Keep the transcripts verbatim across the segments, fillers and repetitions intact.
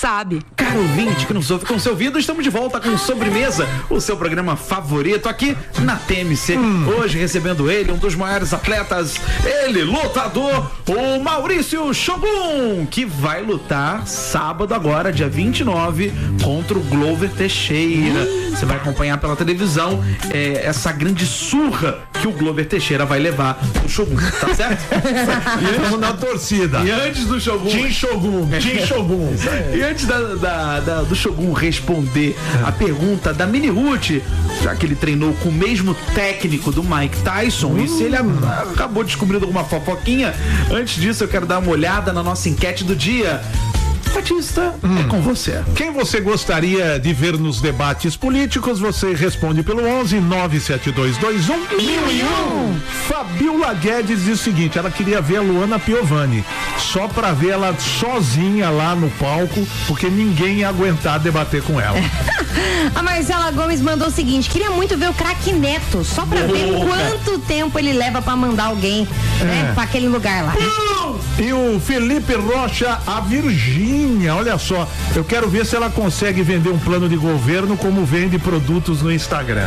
sabe. Caro ouvinte que nos ouve com seu ouvido, estamos de volta com Sobremesa, o seu programa favorito aqui na T M C. Hum. Hoje recebendo ele, um dos maiores atletas, ele, lutador, o Maurício Shogun, que vai lutar sábado agora, dia vinte e nove, contra o Glover Teixeira. Você vai acompanhar pela televisão é, essa grande surra que o Glover Teixeira vai levar do Shogun, tá certo? E estamos na torcida. E antes do Shogun... Team Shogun, Team Shogun. E antes da, da, da, do Shogun responder é. a pergunta da Mini Ruth, já que ele treinou com o mesmo técnico do Mike Tyson, uh. e se ele a, acabou descobrindo alguma fofoquinha, antes disso eu quero dar uma olhada na nossa enquete do dia. Batista, hum. é com você. Quem você gostaria de ver nos debates políticos? Você responde pelo onze nove sete dois dois um mil e um. Fabiola Guedes diz o seguinte: ela queria ver a Luana Piovani, só pra ver ela sozinha lá no palco, porque ninguém ia aguentar debater com ela. A Marcela Gomes mandou o seguinte: queria muito ver o craque Neto, só pra Boa. ver quanto tempo ele leva pra mandar alguém é. né, pra aquele lugar lá. E o Felipe Rocha, a Virgínia, olha só, eu quero ver se ela consegue vender um plano de governo como vende produtos no Instagram.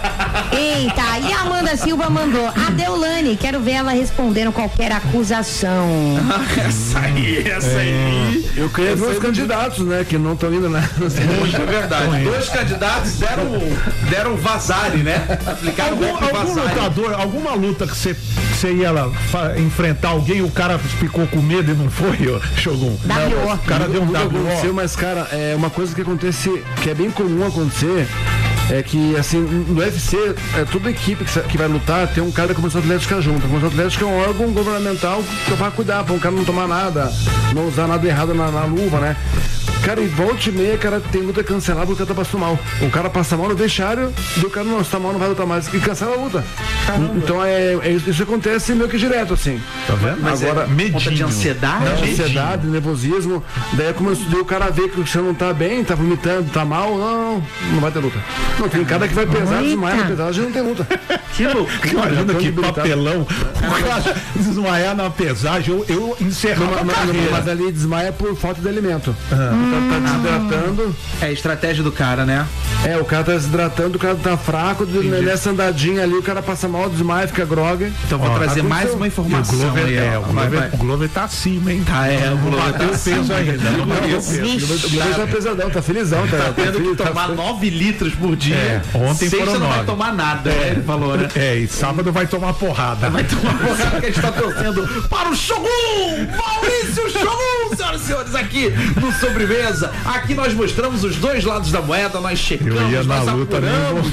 Eita, e a Amanda Silva mandou: a Deolane, quero ver ela respondendo qualquer acusação. essa aí, essa é. aí. Eu queria ver os candidatos, né, que não estão indo, né? Muito é verdade. Dois candidatos deram, deram vazare, né? Aplicaram algum, algum vazare. Lutador, alguma luta que você você ia lá fa, enfrentar alguém, o cara ficou com medo e não foi, Shogun? W O. O cara deu um W O. Mas, cara, é uma coisa que acontece, que é bem comum acontecer, é que, assim, no U F C, é, toda equipe que, que vai lutar tem um cara da Comissão Atlética junto. A Comissão Atlética é um órgão governamental que vai cuidar, para o cara não tomar nada, não usar nada errado na, na luva, né? Cara, e volta e meia, cara, tem luta cancelada porque o cara tá passando mal. O cara passa mal no vestiário e o cara não está mal, não vai lutar mais. E cancela a luta. Caramba. Então é, é isso acontece meio que direto, assim. Tá vendo? Mas agora, é conta de ansiedade? É, ansiedade, nervosismo. Daí começou, daí o cara vê que você não tá bem, tá vomitando, tá mal, não, não vai ter luta. Não, tem cara que vai pesar, desmaiar na pesagem e não tem luta. Que loucura. Imagina que papelão. O cara desmaiar na pesagem, eu, eu encerrava mas, a carreira. Mas ali desmaia por falta de alimento. Uhum. Tá, tá desidratando. É a estratégia do cara, né? É, o cara tá desidratando, o cara tá fraco, Entendi. nessa andadinha ali, o cara passa mal, desmaia, fica grog. Então vou Ó, trazer tá mais uma informação. O Glover, aí, é, o, Glover, vai, vai. o Glover tá acima, hein? Tá, é, o Glover tá acima ainda. O Glover tá pesadão, tá felizão. Tá, tá tendo que tomar nove litros por dia. É, ontem foram nove. Não vai tomar nada, é, ele falou, né? É, e sábado vai tomar porrada. Vai tomar porrada, porque a gente tá torcendo para o Shogun! Maurício Shogun, senhoras e senhores, aqui no Sobremesa. Aqui nós mostramos os dois lados da moeda, nós checamos, Eu ia na nós luta, apuramos.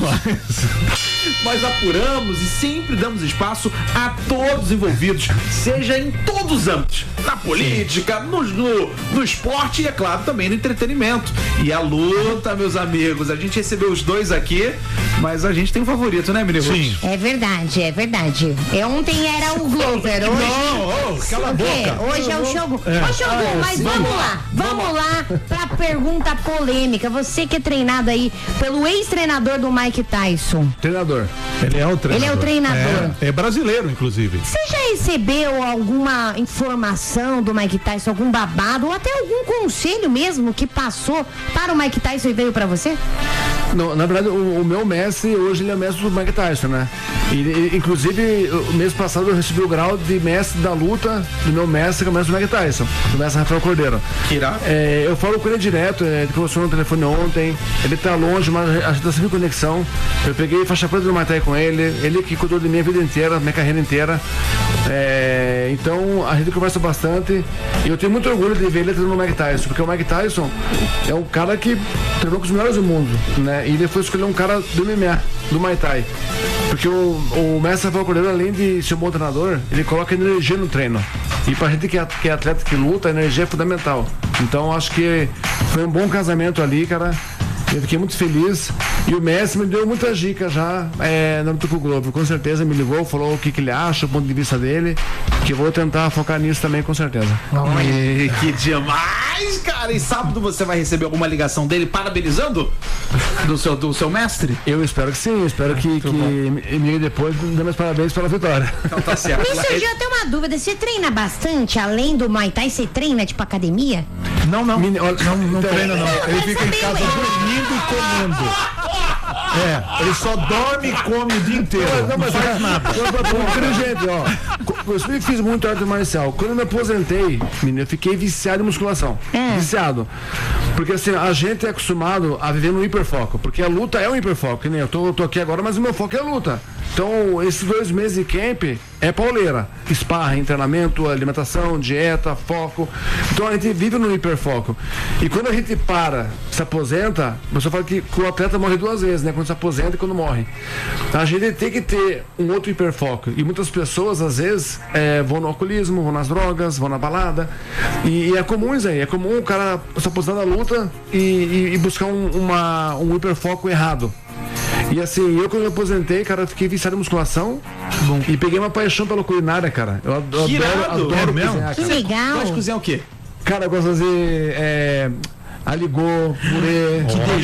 Nós apuramos e sempre damos espaço a todos os envolvidos, seja em todos os âmbitos, na política, no, no, no esporte e, é claro, também no entretenimento. E a luta, meus amigos, a gente recebeu os dois aqui, mas a gente tem um favorito, né, menino? Sim. É verdade, é verdade. É, ontem era o Glover, hoje... Não, oh, cala a boca. Hoje é o Shogun. É. Ô, Shogun, ah, é, mas sim. vamos lá, vamos lá pra pergunta polêmica. Você que é treinado aí pelo ex-treinador do Mike Tyson. Treinador. Ele é o treinador. Ele é o treinador. É, é brasileiro, inclusive. Você já recebeu alguma informação do Mike Tyson, algum babado, ou até algum conselho mesmo que passou para o Mike Tyson e veio para você? Não, na verdade, o, o meu mestre, hoje ele é mestre do Mike Tyson, né? E, e, inclusive, o mês passado eu recebi o grau de mestre da luta do meu mestre, que é o mestre do Mike Tyson, do mestre Rafael Cordeiro. Que irá? É, eu falo com ele direto, é, ele conversou no telefone ontem, ele tá longe, mas a gente tá sempre em conexão. Eu peguei faixa preta do Muay Thai com ele, ele que cuidou de minha vida inteira, minha carreira inteira. É, então a gente conversa bastante e eu tenho muito orgulho de ver ele treinando no Mike Tyson, porque o Mike Tyson é um cara que treinou com os melhores do mundo, né? E ele foi escolher um cara do M M A, do Muay Thai. Porque o, o mestre Rafael Cordeiro, além de ser um bom treinador, ele coloca energia no treino. E pra gente que é, que é atleta, que luta, a energia é fundamental. Então acho que foi um bom casamento ali, cara. Eu fiquei muito feliz. E o Messi me deu muitas dicas já é, no Tuco Globo. Com certeza me ligou, falou o que, que ele acha, o ponto de vista dele. Que eu vou tentar focar nisso também, com certeza. Ai, que demais, cara! E sábado você vai receber alguma ligação dele parabenizando do seu, do seu mestre? Eu espero que sim, eu espero que, que me ligue depois e dê meus parabéns pela vitória. Então tá certo. Me surgiu até uma dúvida, você treina bastante, além do Muay Thai, você treina tipo academia? Não, não. Mini, olha, Não, não então, treina, não. Ele fica em casa saber, dormindo e comendo. É, ele só dorme e come o dia inteiro. Não, não faz nada. Inteligente, ó. Eu sempre fiz muito arte marcial. Quando eu me aposentei, menino, eu fiquei viciado em musculação. É. Viciado. Porque assim, a gente é acostumado a viver no hiperfoco. Porque a luta é um hiperfoco. Que nem eu tô, eu tô aqui agora, mas o meu foco é a luta. Então, esses dois meses de camp é pauleira. Sparring, treinamento, alimentação, dieta, foco. Então a gente vive no hiperfoco. E quando a gente para, se aposenta, você fala que o atleta morre duas vezes, né? Quando se aposenta e quando morre. A gente tem que ter um outro hiperfoco. E muitas pessoas, às vezes, é, vão no alcoolismo, vão nas drogas, vão na balada. E, e é comum isso aí. É comum o cara se aposentar da luta e, e, e buscar um, uma, um hiperfoco errado. E assim, eu quando me aposentei, cara, eu fiquei viciado em musculação. Bom. E peguei uma paixão pela culinária, cara. Eu adoro, Que adoro, irado. adoro É mesmo? cozinhar, Que cara. legal. Gosta de cozinhar o quê? Cara, eu gosto de fazer é, aligô, purê.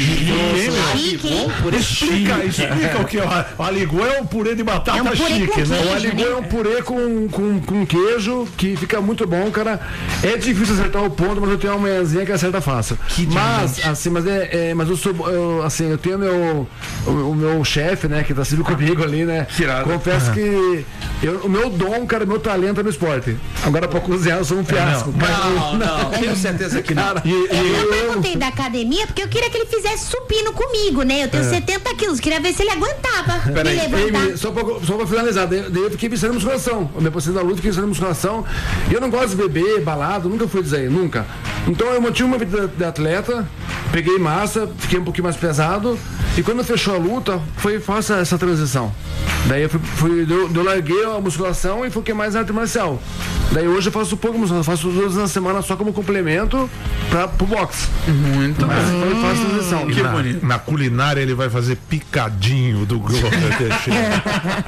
Que Chique, hein? Explica, explica o que é o aligô. É um purê de batata É um purê chique, com né? queijo. O aligô é um purê com, com, com queijo que fica muito bom, cara. É difícil acertar o ponto, mas eu tenho uma manhãzinha que acerta fácil. Mas, assim, mas é, é, mas eu sou, eu, assim, eu tenho meu, o, o meu chefe, né, que tá sempre comigo ali, né? Tirado. Confesso que eu, o meu dom, cara, meu talento é no esporte. Agora pra cozinhar eu sou um fiasco. mas Não, não, tenho certeza que não. Cara, E, e- Eu perguntei da academia porque eu queria que ele fizesse supino comigo, né? Eu tenho setenta quilos, queria ver se ele aguentava Peraí, me levantar. Ei, só, pra, só pra finalizar, daí, daí eu fiquei viciado em musculação. Eu me aposentei da luta, fiquei viciado em musculação. E eu não gosto de beber, balado, nunca fui dizer, nunca. Então eu mantive uma vida de atleta, peguei massa, fiquei um pouquinho mais pesado. E quando fechou a luta, foi fácil essa transição. Daí eu, fui, fui, eu, eu larguei a musculação e foquei mais na arte marcial. Daí hoje eu faço pouco musculação, faço duas vezes na semana só como complemento pra, pro boxe. Muito Mas bem. foi fácil a transição. Que na, bonito. na culinária ele vai fazer picadinho do Globo Teixeira.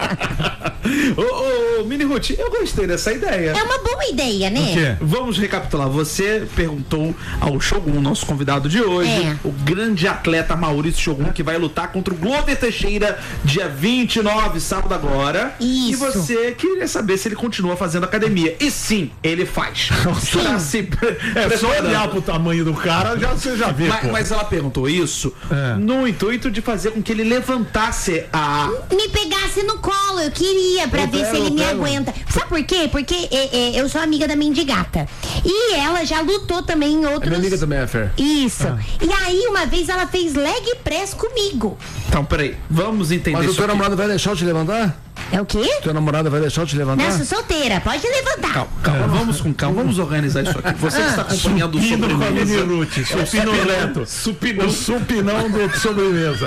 Ô, ô, Mini Ruth, eu gostei dessa ideia. É uma boa ideia, né? O quê? Vamos recapitular. Você perguntou ao Shogun, nosso convidado de hoje, É. o grande atleta Maurício Shogun, que vai lutar contra o Glover Teixeira dia vinte e nove, sábado agora. E Isso. você queria saber se ele continua fazendo academia. E sim, ele faz. Tá se É só preparando. olhar pro tamanho do cara, já, você já vê, Mas, pô. mas ela perguntou isso É. no intuito de fazer com que ele levantasse a. Me pegasse no colo, eu queria, pra Eu ver quero, se ele eu me quero. aguenta. Sabe por quê? Porque é, é, eu sou amiga da Mendigata. E ela já lutou também em A outros. minha amiga também é Fer. Isso. Ah. E aí, uma vez ela fez leg press comigo. Então, peraí, vamos entender Mas o isso teu aqui. namorado vai deixar eu te levantar? É o quê? Teu namorado vai deixar eu te levantar? Não, sou solteira, pode levantar. Calma, calma, vamos com calma, vamos organizar isso aqui. Você que está acompanhando o Supino com a Mini sobremesa. Ruth, supino neto. Supinão. O supinão do sobremesa.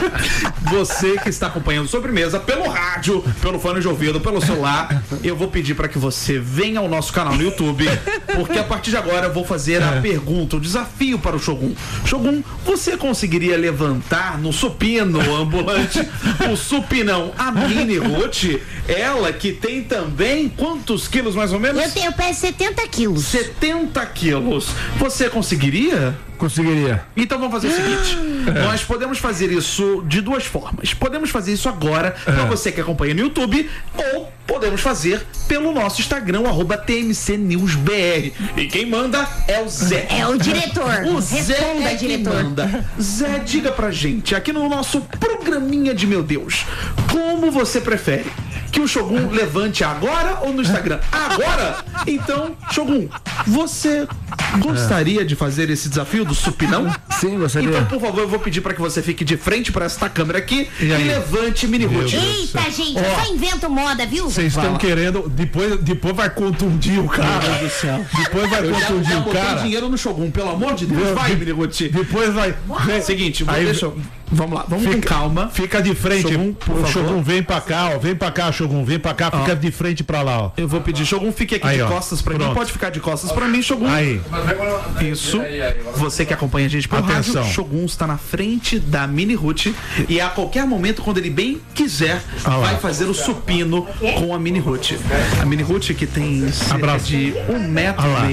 Você que está acompanhando sobremesa pelo rádio, pelo fone de ouvido, pelo celular, eu vou pedir para que você venha ao nosso canal no YouTube, porque a partir de agora eu vou fazer a pergunta, o desafio para o Shogun. Shogun, você conseguiria levantar no supino ambulante o supinão a Mini Ruth? Ela que tem também quantos quilos mais ou menos? Eu, tenho, eu peso setenta quilos. setenta quilos. Você conseguiria? Conseguiria. Então vamos fazer o seguinte: nós podemos fazer isso de duas formas. Podemos fazer isso agora, para você que acompanha no YouTube, ou podemos fazer pelo nosso Instagram, arroba T M C News B R. E quem manda é o Zé. É o diretor. O Zé Responda, é quem diretor. manda. Zé, diga pra gente, aqui no nosso programinha de meu Deus, como você prefere? Que o Shogun levante agora ou no Instagram? Agora? Então, Shogun, você gostaria de fazer esse desafio do supinão? Sim, gostaria. Então, por favor, eu vou pedir pra que você fique de frente pra esta câmera aqui e, aí? levante Mini Ruth. Eita, gente, eu só invento moda, viu? Vocês estão querendo. Depois, depois vai contundir o cara. Meu Deus do céu. Depois vai Eu já, contundir já o botei cara. dinheiro no Shogun, pelo amor de Deus. Meu, Vai, de- Mini Ruth. Depois vai. vem- Seguinte, vou, Aí- deixa eu- vamos lá, vamos com Fica- calma. Fica de frente. Shogun, por o favor. Shogun vem pra cá, ó. Vem pra cá, Shogun. Vem pra cá, fica de frente pra lá, ó. Eu vou pedir, Shogun, fique aqui Aí, de ó. costas pra mim. Pronto. Pode ficar de costas pra mim, Shogun. Aí. Isso. Você que acompanha a gente pelo Atenção. rádio, Shogun está na frente da Mini Ruth e a qualquer momento, quando ele bem quiser, Ah lá. vai fazer o supino com a Mini Ruth. A Mini Ruth que tem cerca Abraço. de um metro Ah lá. e meio.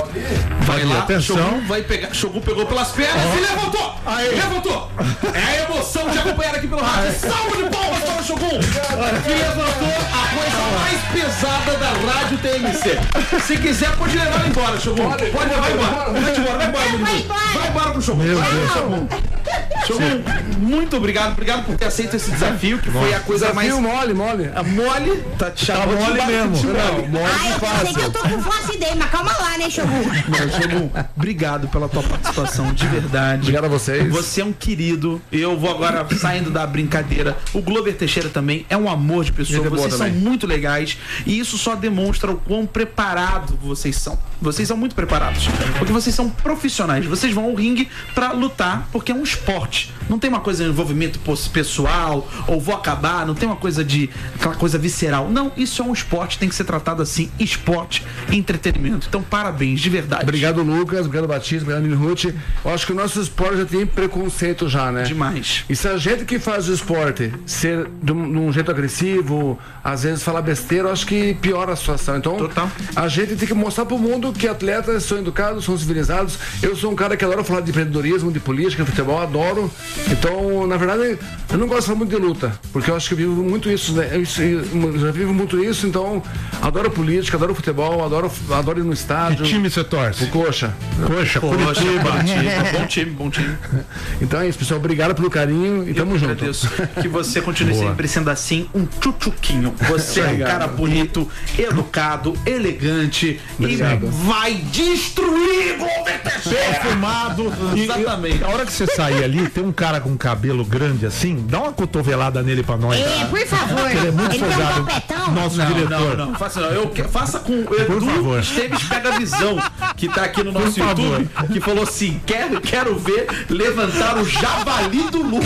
Vai lá, atenção. Shogun vai pegar. Shogun pegou pelas pernas oh. e levantou! Aí. Levantou! É a emoção de acompanhar aqui pelo rádio. Salve de palmas para o Shogun! Que levantou a coisa mais pesada da rádio T M C. Se quiser, pode levar embora, Shogun. Pode, pode levar embora. Vai embora, vai embora, vai embora. Vai embora pro Shogun. Meu Deus. Shogun. Shogun, muito obrigado. Obrigado por ter aceito esse desafio, que foi a coisa mais. mole, mole. A mole, tá te chamando tá mole mesmo. Não, mole ah, eu pensei que eu tô com fome dele, mas calma lá, né, Shogun? Não, Shogun, obrigado pela tua participação, de verdade. Obrigado a vocês. Você é um querido. Eu vou agora saindo da brincadeira. O Glover Teixeira também é um amor de pessoa. Vocês são muito legais. E isso só demonstra o quão preparado vocês são. Vocês são muito preparados. Porque vocês são profissionais. Vocês vão ao ringue pra lutar, porque é um esporte. Não tem uma coisa de envolvimento pessoal, ou vou acabar, não tem uma coisa de aquela coisa visceral. Não, isso é um esporte, tem que ser tratado assim, esporte, entretenimento. Então, parabéns, de verdade. Obrigado, Lucas, obrigado, Batista, obrigado, Mini Ruth. Eu acho que o nosso esporte já tem preconceito já, né? Demais. E se a gente que faz o esporte ser de um, de um jeito agressivo, às vezes falar besteira, eu acho que piora a situação. Então, Total. a gente tem que mostrar pro mundo que atletas são educados, são civilizados. Eu sou um cara que adora falar de empreendedorismo, de política, de futebol, adoro. Então, na verdade, eu não gosto de falar muito de luta, porque eu acho que eu vivo muito isso, né? Eu, eu já vivo muito isso, então adoro política, adoro futebol, adoro, adoro ir no estádio. Que time você torce? O Coxa. Coxa, Curitiba. Bom time, bom time. Então é isso, pessoal. Obrigado pelo carinho e tamo junto. Agradeço que você continue Boa. sempre sendo assim, um tchutchuquinho. Você Obrigado. é um cara bonito, educado, elegante Obrigado. e vai destruir o perfumado. Exatamente. A hora que você sair ali, tem um cara com cabelo grande assim, dá uma cotovelada nele pra nós. É, por favor. Ele é muito Ele folgado. Um Nosso não, diretor. Não, não, faça não. Eu que, faça com o Edu Esteves Pega Visão, que tá aqui no nosso YouTube, que falou assim: quero, quero ver levantar o javali do Lucas.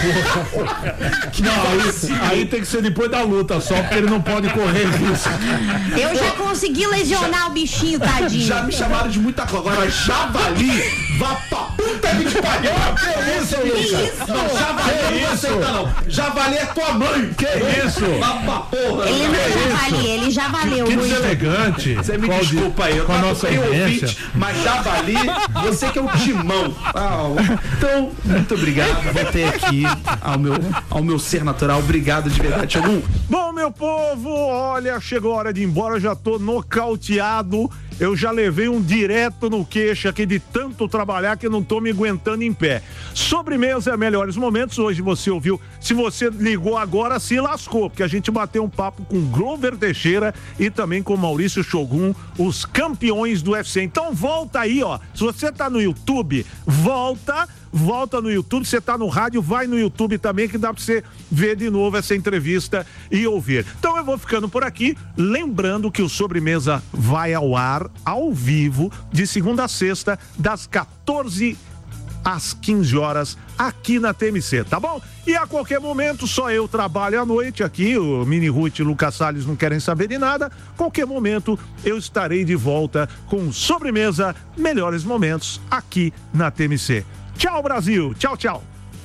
Não, aí, aí tem que ser depois da luta, só porque ele não pode correr isso. Eu já consegui lesionar já, o bichinho, tadinho. Já me chamaram de muita coisa. Agora, javali, vá pra puta que pariu. Que isso, Lucas? Não, javali não aceita, não. Javali é tua mãe. Que isso? Vá pra porra. Ele não é javali, ele já valeu. Que deselegante. Você me Qual desculpa aí, eu com a nossa ouvinte, mas javali, você que é o timão. Ah, então, muito obrigado por ter aqui ao meu, ao meu ser natural. Obrigado de verdade, Shogun. Bom, meu povo, olha, chegou a hora de ir embora, eu já tô nocauteado. Eu já levei um direto no queixo aqui de tanto trabalhar que eu não tô me aguentando em pé. Sobremesa é melhores momentos. Hoje você ouviu. Se você ligou agora, se lascou, porque a gente bateu um papo com Glover Teixeira e também com Maurício Shogun, os campeões do U F C. Então volta aí, ó. Se você tá no YouTube, volta. Volta no YouTube, você tá no rádio, vai no YouTube também, que dá pra você ver de novo essa entrevista e ouvir. Então eu vou ficando por aqui, lembrando que o Sobremesa vai ao ar, ao vivo, de segunda a sexta, das quatorze às quinze horas, aqui na T M C, tá bom? E a qualquer momento, só eu trabalho à noite aqui, o Mini Ruth e o Lucas Salles não querem saber de nada. Qualquer momento, eu estarei de volta com Sobremesa, melhores momentos, aqui na T M C. Tchau, Brasil. Tchau, tchau.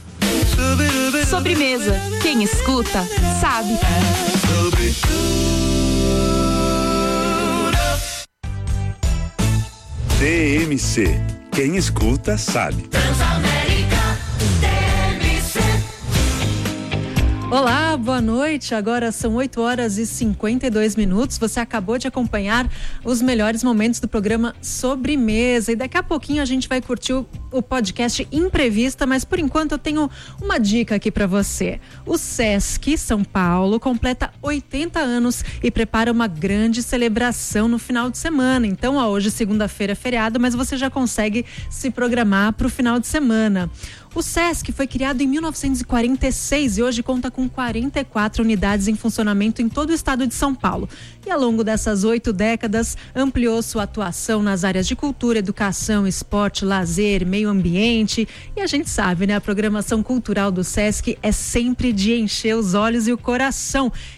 Sobremesa. Quem escuta, sabe. T M C. Quem escuta, sabe. Olá, boa noite. Agora são oito horas e cinquenta e dois minutos. Você acabou de acompanhar os melhores momentos do programa Sobremesa. E daqui a pouquinho a gente vai curtir o, o podcast Imprevista, mas por enquanto eu tenho uma dica aqui para você. O Sesc São Paulo completa oitenta anos e prepara uma grande celebração no final de semana. Então, ó, hoje segunda-feira é feriado, mas você já consegue se programar para o final de semana. O Sesc foi criado em mil novecentos e quarenta e seis e hoje conta com quarenta e quatro unidades em funcionamento em todo o estado de São Paulo. E ao longo dessas oito décadas, ampliou sua atuação nas áreas de cultura, educação, esporte, lazer, meio ambiente. E a gente sabe, né? A programação cultural do Sesc é sempre de encher os olhos e o coração.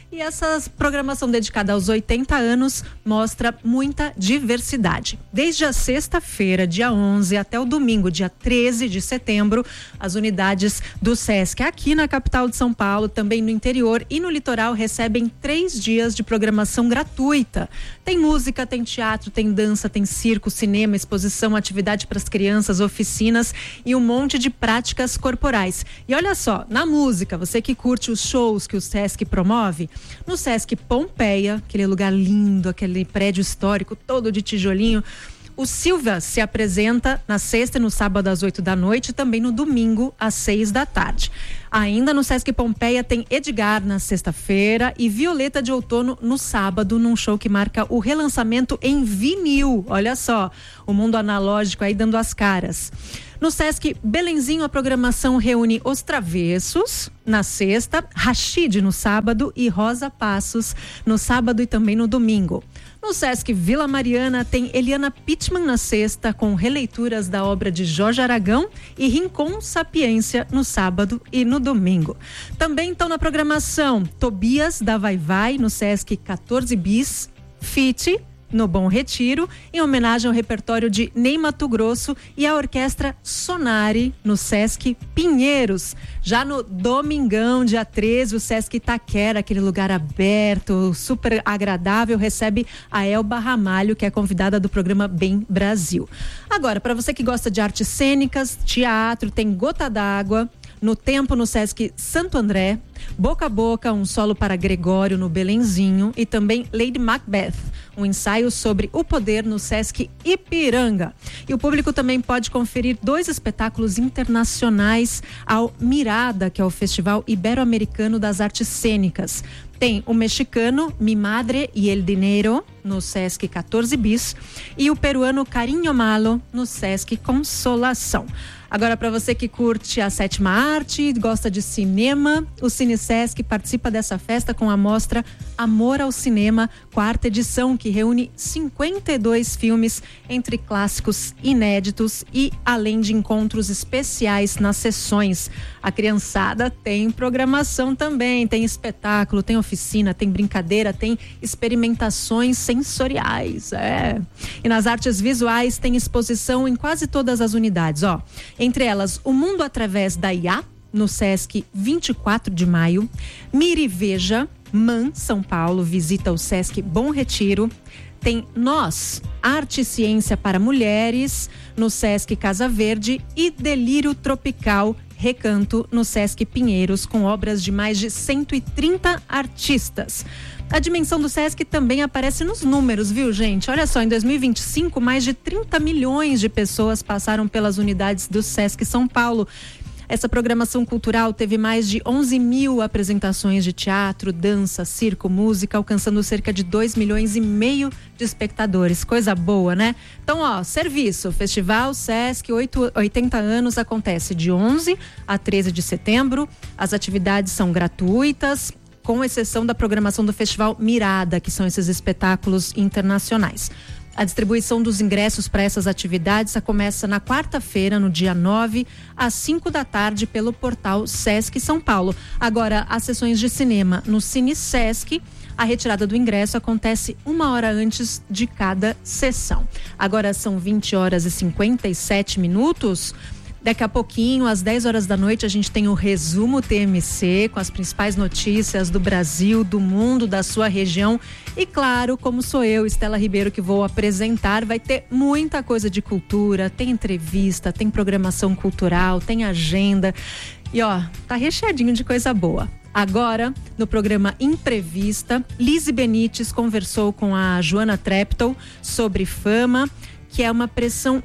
E essa programação dedicada aos oitenta anos mostra muita diversidade. Desde a sexta-feira, dia onze, até o domingo, dia treze de setembro, as unidades do Sesc aqui na capital de São Paulo, também no interior e no litoral, recebem três dias de programação gratuita. Tem música, tem teatro, tem dança, tem circo, cinema, exposição, atividade para as crianças, oficinas e um monte de práticas corporais. E olha só, na música, você que curte os shows que o Sesc promove, no Sesc Pompeia, aquele lugar lindo, aquele prédio histórico todo de tijolinho, o Silva se apresenta na sexta e no sábado às oito da noite e também no domingo às seis da tarde. Ainda no Sesc Pompeia tem Edgar na sexta-feira e Violeta de Outono no sábado, num show que marca o relançamento em vinil. Olha só, o mundo analógico aí dando as caras. No Sesc Belenzinho, a programação reúne Os Travessos na sexta, Rashid no sábado e Rosa Passos no sábado e também no domingo. No Sesc Vila Mariana tem Eliana Pittman na sexta, com releituras da obra de Jorge Aragão, e Rincon Sapiência no sábado e no domingo. Também estão na programação Tobias da Vai Vai no Sesc quatorze bis, Fit no Bom Retiro, em homenagem ao repertório de Ney Mato Grosso, e a orquestra Sonari no Sesc Pinheiros. Já no domingão, dia treze, o Sesc Itaquera, aquele lugar aberto, super agradável, recebe a Elba Ramalho, que é convidada do programa Bem Brasil. Agora, para você que gosta de artes cênicas, teatro, tem Gota d'Água no Tempo no Sesc Santo André, Boca a Boca, um solo para Gregório no Belenzinho, e também Lady Macbeth, um ensaio sobre o poder no Sesc Ipiranga. E o público também pode conferir dois espetáculos internacionais ao Mirada, que é o Festival Ibero-Americano das Artes Cênicas. Tem o mexicano Mi Madre y el Dinero no Sesc quatorze bis e o peruano Cariño Malo no Sesc Consolação. Agora, para você que curte a sétima arte, gosta de cinema, o Cine Sesc participa dessa festa com a mostra Amor ao Cinema, quarta edição, que reúne cinquenta e dois filmes entre clássicos inéditos e além de encontros especiais nas sessões. A criançada tem programação também, tem espetáculo, tem oficina, tem brincadeira, tem experimentações sensoriais, é. E nas artes visuais tem exposição em quase todas as unidades, ó. Entre elas, O Mundo Através da I A, no Sesc vinte e quatro de maio. Mire Veja, Man, São Paulo, visita o Sesc Bom Retiro. Tem Nós, Arte e Ciência para Mulheres, no Sesc Casa Verde. E Delírio Tropical, Recanto, no Sesc Pinheiros, com obras de mais de cento e trinta artistas. A dimensão do Sesc também aparece nos números, viu, gente? Olha só, em dois mil e vinte e cinco, mais de trinta milhões de pessoas passaram pelas unidades do Sesc São Paulo. Essa programação cultural teve mais de onze mil apresentações de teatro, dança, circo, música, alcançando cerca de dois milhões e meio de espectadores. Coisa boa, né? Então, ó, serviço, Festival Sesc oitenta anos, acontece de onze a treze de setembro. As atividades são gratuitas, com exceção da programação do Festival Mirada, que são esses espetáculos internacionais. A distribuição dos ingressos para essas atividades começa na quarta-feira, no dia nove, às cinco da tarde, pelo portal Sesc São Paulo. Agora, as sessões de cinema no Cine Sesc, a retirada do ingresso acontece uma hora antes de cada sessão. Agora são vinte horas e cinquenta e sete minutos. Daqui a pouquinho, às dez horas da noite, a gente tem o Resumo T M C, com as principais notícias do Brasil, do mundo, da sua região. E claro, como sou eu, Estela Ribeiro, que vou apresentar, vai ter muita coisa de cultura, tem entrevista, tem programação cultural, tem agenda. E ó, tá recheadinho de coisa boa. Agora, no programa Imprevista, Lise Benites conversou com a Joana Treptow sobre fama, que é uma pressão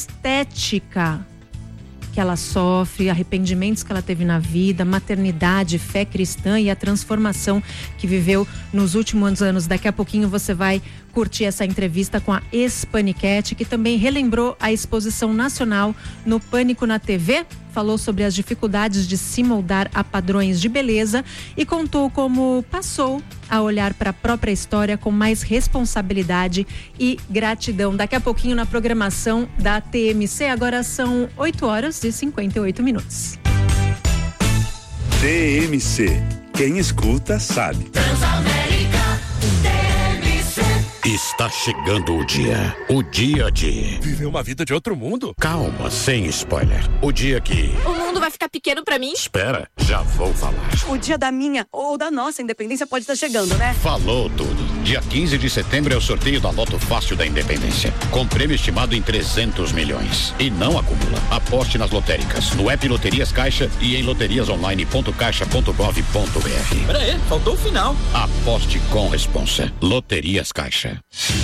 estética que ela sofre, arrependimentos que ela teve na vida, maternidade, fé cristã e a transformação que viveu nos últimos anos. Daqui a pouquinho você vai curtir essa entrevista com a ex-Paniquete, que também relembrou a exposição nacional no Pânico na T V, falou sobre as dificuldades de se moldar a padrões de beleza e contou como passou a olhar para a própria história com mais responsabilidade e gratidão. Daqui a pouquinho na programação da T M C, agora são oito horas e cinquenta e oito minutos. T M C, Quem escuta sabe. Transamérica T M C. Está chegando o dia. O dia de viver uma vida de outro mundo. Calma, sem spoiler. O dia que o mundo vai ficar pequeno pra mim? Espera, já vou falar. O dia da minha ou da nossa independência pode estar chegando, né? Falou tudo. Dia quinze de setembro é o sorteio da Loto Fácil da Independência, com prêmio estimado em trezentos milhões. E não acumula. Aposte nas lotéricas, no app Loterias Caixa e em loterias online ponto caixa ponto gov ponto br. Pera aí, faltou o final. Aposte com responsa. Loterias Caixa.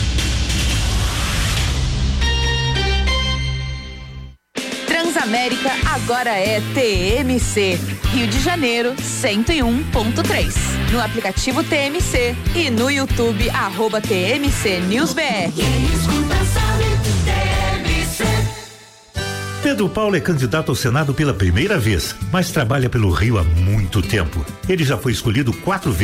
Transamérica agora é T M C. Rio de Janeiro, cento e um ponto três. No aplicativo T M C e no YouTube, arroba T M C News B R. Quem escuta sabe, T M C. Pedro Paulo é candidato ao Senado pela primeira vez, mas trabalha pelo Rio há muito tempo. Ele já foi escolhido quatro vezes